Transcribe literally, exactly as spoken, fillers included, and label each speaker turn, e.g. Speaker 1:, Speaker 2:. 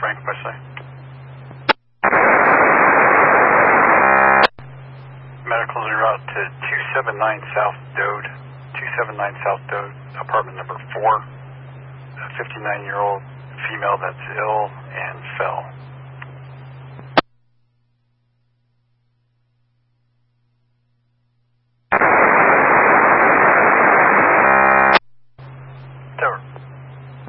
Speaker 1: Frank, Wesley. Medicals are out to two seven nine South Dode, two seven nine South Dode, apartment number four. A fifty-nine-year-old female that's ill and fell.